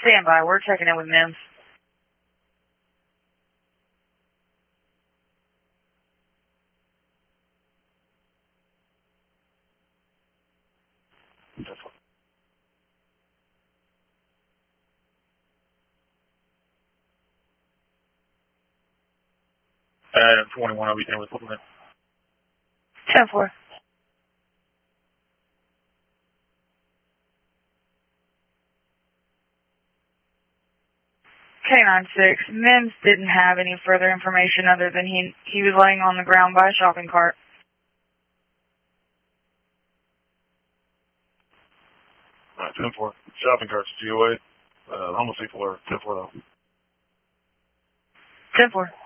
Stand by. We're checking in with Mims. Adam 21, I'll be in with Woodland. 10-4. K-96. Mims didn't have any further information other than he was laying on the ground by a shopping cart. Alright, 10-4. Shopping carts, GOA. Homeless people are 10-4 though. 10-4.